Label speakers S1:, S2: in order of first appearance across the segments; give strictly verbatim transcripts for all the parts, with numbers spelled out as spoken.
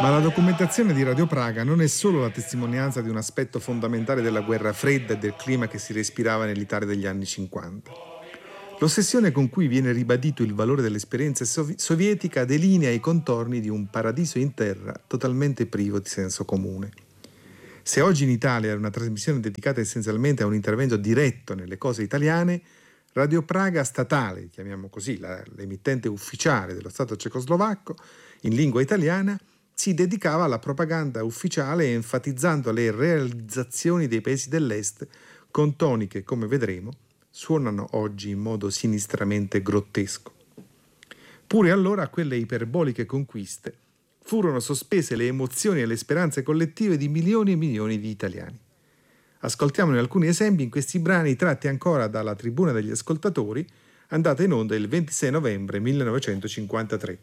S1: Ma la documentazione di Radio Praga non è solo la testimonianza di un aspetto fondamentale della guerra fredda e del clima che si respirava nell'Italia degli anni cinquanta. L'ossessione con cui viene ribadito il valore dell'esperienza sovi- sovietica delinea i contorni di un paradiso in terra totalmente privo di senso comune. Se oggi in Italia è una trasmissione dedicata essenzialmente a un intervento diretto nelle cose italiane, Radio Praga statale, chiamiamo così, la, l'emittente ufficiale dello Stato cecoslovacco, in lingua italiana, si dedicava alla propaganda ufficiale enfatizzando le realizzazioni dei paesi dell'Est con toni che, come vedremo, suonano oggi in modo sinistramente grottesco. Pure allora a quelle iperboliche conquiste furono sospese le emozioni e le speranze collettive di milioni e milioni di italiani. Ascoltiamone alcuni esempi in questi brani tratti ancora dalla Tribuna degli Ascoltatori, andata in onda il ventisei novembre millenovecentocinquantatré.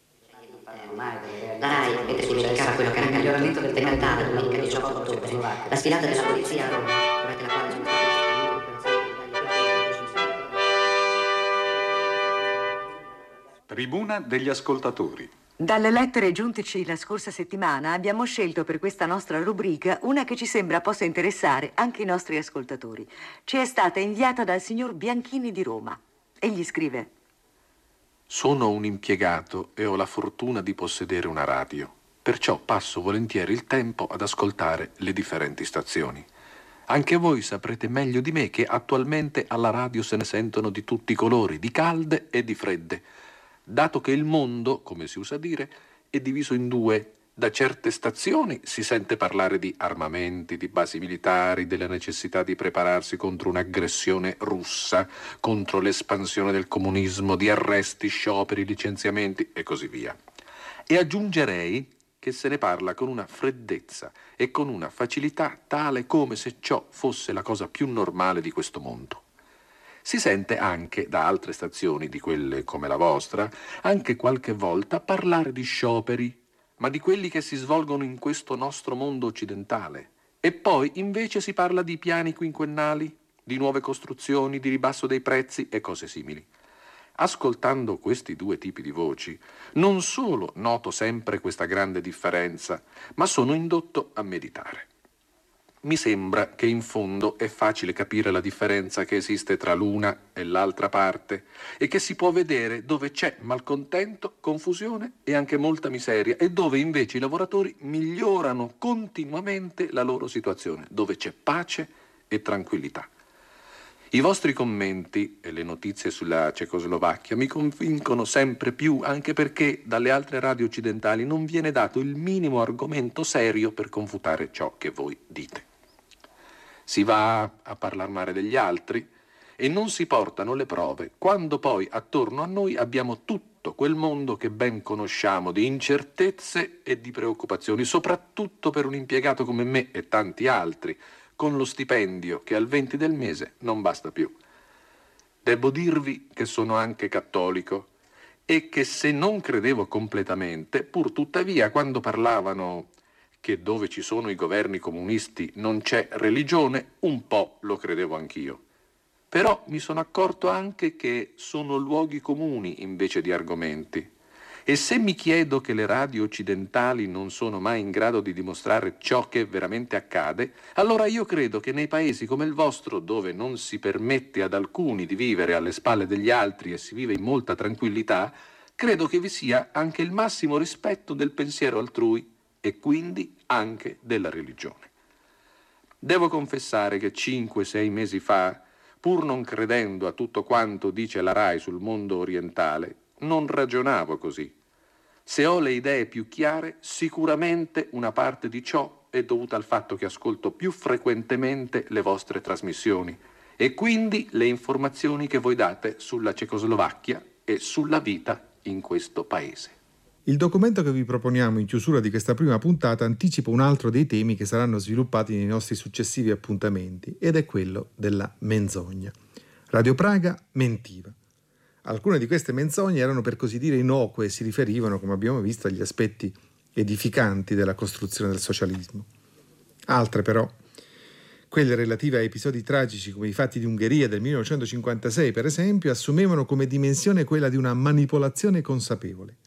S2: La RAI, mentre si verificava quello che era il miglioramento del decretale domenica diciotto ottobre, la sfilata della polizia a Roma, durante la quale sono
S3: Tribuna degli Ascoltatori.
S4: Dalle lettere giunteci la scorsa settimana abbiamo scelto per questa nostra rubrica una che ci sembra possa interessare anche i nostri ascoltatori. Ci è stata inviata dal signor Bianchini di Roma. Egli scrive:
S5: Sono un impiegato e ho la fortuna di possedere una radio, perciò passo volentieri il tempo ad ascoltare le differenti stazioni. Anche voi saprete meglio di me che attualmente alla radio se ne sentono di tutti i colori, di calde e di fredde, dato che il mondo, come si usa dire, è diviso in due. Da certe stazioni si sente parlare di armamenti, di basi militari, della necessità di prepararsi contro un'aggressione russa, contro l'espansione del comunismo, di arresti, scioperi, licenziamenti e così via. E aggiungerei che se ne parla con una freddezza e con una facilità tale come se ciò fosse la cosa più normale di questo mondo. Si sente anche da altre stazioni, di quelle come la vostra, anche qualche volta parlare di scioperi, ma di quelli che si svolgono in questo nostro mondo occidentale. E poi invece si parla di piani quinquennali, di nuove costruzioni, di ribasso dei prezzi e cose simili. Ascoltando questi due tipi di voci, non solo noto sempre questa grande differenza, ma sono indotto a meditare. Mi sembra che in fondo è facile capire la differenza che esiste tra l'una e l'altra parte e che si può vedere dove c'è malcontento, confusione e anche molta miseria e dove invece i lavoratori migliorano continuamente la loro situazione, dove c'è pace e tranquillità. I vostri commenti e le notizie sulla Cecoslovacchia mi convincono sempre più, anche perché dalle altre radio occidentali non viene dato il minimo argomento serio per confutare ciò che voi dite. Si va a parlar male degli altri e non si portano le prove, quando poi attorno a noi abbiamo tutto quel mondo che ben conosciamo di incertezze e di preoccupazioni, soprattutto per un impiegato come me e tanti altri, con lo stipendio che al venti del mese non basta più. Devo dirvi che sono anche cattolico e che se non credevo completamente, pur tuttavia quando parlavano che dove ci sono i governi comunisti non c'è religione, un po' lo credevo anch'io. Però mi sono accorto anche che sono luoghi comuni invece di argomenti. E se mi chiedo che le radio occidentali non sono mai in grado di dimostrare ciò che veramente accade, allora io credo che nei paesi come il vostro, dove non si permette ad alcuni di vivere alle spalle degli altri e si vive in molta tranquillità, credo che vi sia anche il massimo rispetto del pensiero altrui e quindi anche della religione. Devo confessare che cinque sei mesi fa, pur non credendo a tutto quanto dice la RAI sul mondo orientale, non ragionavo così. Se ho le idee più chiare, sicuramente una parte di ciò è dovuta al fatto che ascolto più frequentemente le vostre trasmissioni e quindi le informazioni che voi date sulla Cecoslovacchia e sulla vita in questo paese.
S1: Il documento che vi proponiamo in chiusura di questa prima puntata anticipa un altro dei temi che saranno sviluppati nei nostri successivi appuntamenti, ed è quello della menzogna. Radio Praga mentiva. Alcune di queste menzogne erano per così dire innocue e si riferivano, come abbiamo visto, agli aspetti edificanti della costruzione del socialismo. Altre però, quelle relative a episodi tragici come i fatti di Ungheria del millenovecentocinquantasei per esempio, assumevano come dimensione quella di una manipolazione consapevole,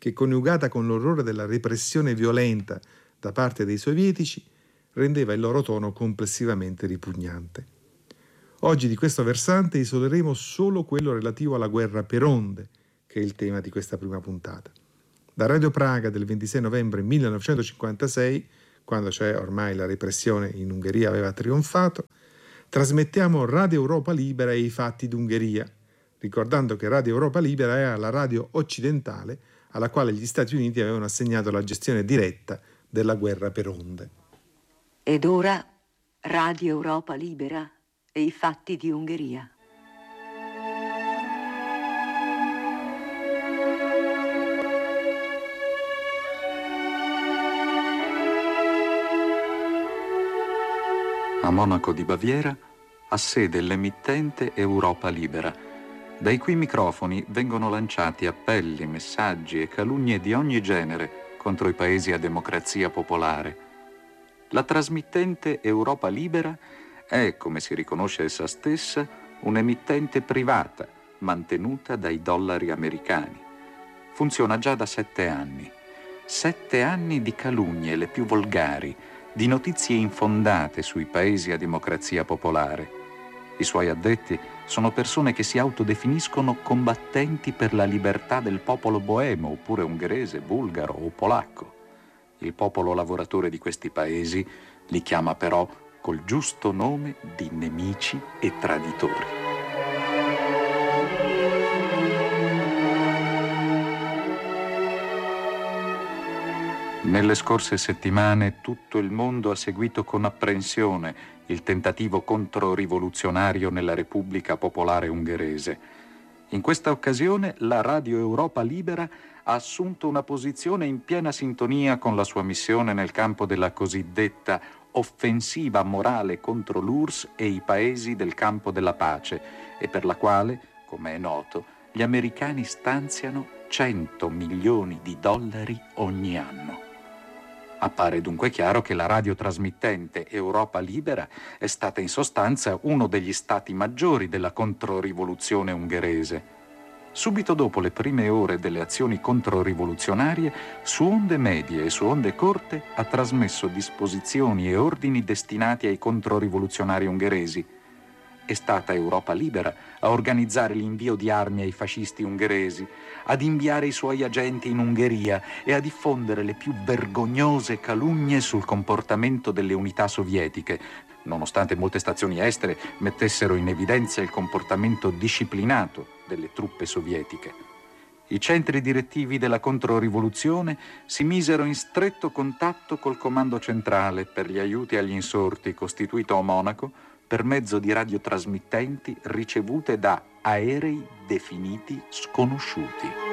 S1: che, coniugata con l'orrore della repressione violenta da parte dei sovietici, rendeva il loro tono complessivamente ripugnante. Oggi di questo versante isoleremo solo quello relativo alla guerra per onde, che è il tema di questa prima puntata. Da Radio Praga del ventisei novembre millenovecentocinquantasei, quando cioè ormai la repressione in Ungheria aveva trionfato, trasmettiamo Radio Europa Libera e i fatti d'Ungheria, ricordando che Radio Europa Libera era la radio occidentale alla quale gli Stati Uniti avevano assegnato la gestione diretta della guerra per onde.
S4: Ed ora Radio Europa Libera e i fatti di Ungheria.
S3: A Monaco di Baviera ha sede l'emittente Europa Libera. Dai cui microfoni vengono lanciati appelli, messaggi e calunnie di ogni genere contro i paesi a democrazia popolare. La trasmittente Europa Libera è, come si riconosce essa stessa, un'emittente privata mantenuta dai dollari americani. Funziona già da sette anni. Sette anni di calunnie, le più volgari, di notizie infondate sui paesi a democrazia popolare. I suoi addetti sono persone che si autodefiniscono combattenti per la libertà del popolo boemo, oppure ungherese, bulgaro o polacco. Il popolo lavoratore di questi paesi li chiama però col giusto nome di nemici e traditori. Nelle scorse settimane tutto il mondo ha seguito con apprensione il tentativo controrivoluzionario nella Repubblica Popolare Ungherese. In questa occasione la Radio Europa Libera ha assunto una posizione in piena sintonia con la sua missione nel campo della cosiddetta offensiva morale contro l'U R S S e i paesi del campo della pace, e per la quale, come è noto, gli americani stanziano cento milioni di dollari ogni anno. Appare dunque chiaro che la radiotrasmittente Europa Libera è stata in sostanza uno degli stati maggiori della controrivoluzione ungherese. Subito dopo le prime ore delle azioni controrivoluzionarie, su onde medie e su onde corte ha trasmesso disposizioni e ordini destinati ai controrivoluzionari ungheresi. È stata Europa Libera a organizzare l'invio di armi ai fascisti ungheresi, ad inviare i suoi agenti in Ungheria e a diffondere le più vergognose calunnie sul comportamento delle unità sovietiche, nonostante molte stazioni estere mettessero in evidenza il comportamento disciplinato delle truppe sovietiche. I centri direttivi della controrivoluzione si misero in stretto contatto col comando centrale per gli aiuti agli insorti costituito a Monaco per mezzo di radiotrasmittenti ricevute da aerei definiti sconosciuti.